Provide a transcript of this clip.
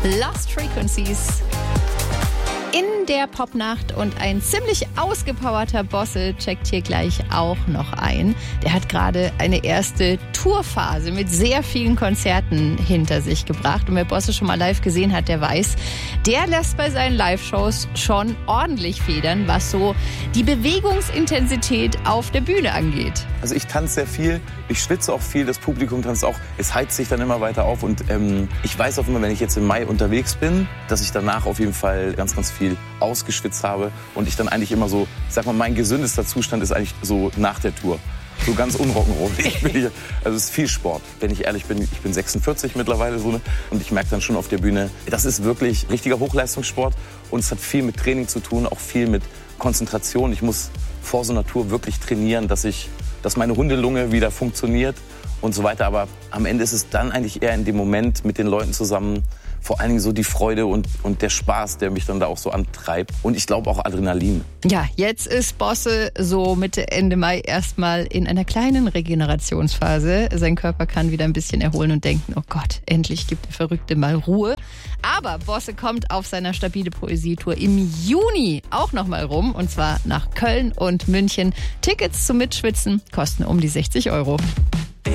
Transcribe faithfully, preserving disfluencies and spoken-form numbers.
Lost Frequencies in der Popnacht, und ein ziemlich ausgepowerter Bosse checkt hier gleich auch noch ein. Der hat gerade eine erste Tourphase mit sehr vielen Konzerten hinter sich gebracht. Und wer Bosse schon mal live gesehen hat, der weiß, der lässt bei seinen Live-Shows schon ordentlich federn, was so die Bewegungsintensität auf der Bühne angeht. Also ich tanze sehr viel, ich schwitze auch viel, das Publikum tanzt auch. Es heizt sich dann immer weiter auf, und ähm, ich weiß auch immer, wenn ich jetzt im Mai unterwegs bin, dass ich danach auf jeden Fall ganz, ganz viel ausgeschwitzt habe, und ich dann eigentlich immer so, ich sag mal, mein gesündester Zustand ist eigentlich so nach der Tour. So ganz unrock'n'roll. Also es ist viel Sport. Wenn ich ehrlich bin, ich bin sechsundvierzig mittlerweile so, ne? Und ich merke dann schon auf der Bühne, das ist wirklich richtiger Hochleistungssport, und es hat viel mit Training zu tun, auch viel mit Konzentration. Ich muss vor so einer Tour wirklich trainieren, dass ich, dass meine Hundelunge wieder funktioniert und so weiter. Aber am Ende ist es dann eigentlich eher in dem Moment mit den Leuten zusammen, vor allen Dingen so die Freude und, und der Spaß, der mich dann da auch so antreibt. Und ich glaube auch Adrenalin. Ja, jetzt ist Bosse so Mitte, Ende Mai erstmal in einer kleinen Regenerationsphase. Sein Körper kann wieder ein bisschen erholen und denken, oh Gott, endlich gibt der Verrückte mal Ruhe. Aber Bosse kommt auf seiner Stabile Poesie-Tour im Juni auch nochmal rum. Und zwar nach Köln und München. Tickets zum Mitschwitzen kosten um die sechzig Euro.